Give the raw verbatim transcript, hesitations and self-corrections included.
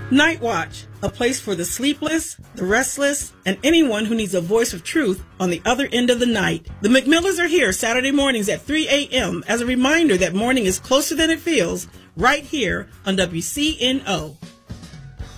Night Watch, a place for the sleepless, the restless, and anyone who needs a voice of truth on the other end of the night. The McMillers are here Saturday mornings at three a.m. as a reminder that morning is closer than it feels, right here on W C N O.